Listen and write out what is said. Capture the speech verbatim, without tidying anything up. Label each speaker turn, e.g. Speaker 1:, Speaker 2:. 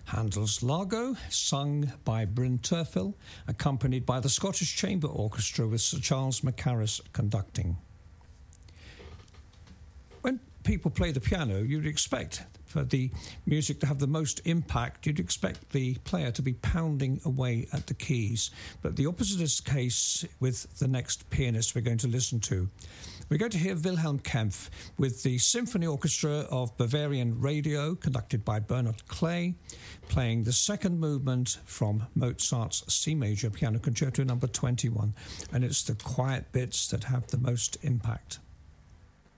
Speaker 1: Handel's Largo, sung by Bryn Terfel, accompanied by the Scottish Chamber Orchestra with Sir Charles Mackerras conducting. When people play the piano, you'd expect for the music to have the most impact, you'd expect the player to be pounding away at the keys. But the opposite is the case with the next pianist we're going to listen to. We're going to hear Wilhelm Kempff with the Symphony Orchestra of Bavarian Radio, conducted by Bernard Clay, playing the second movement from Mozart's C Major Piano Concerto number twenty-one. And it's the quiet bits that have the most impact.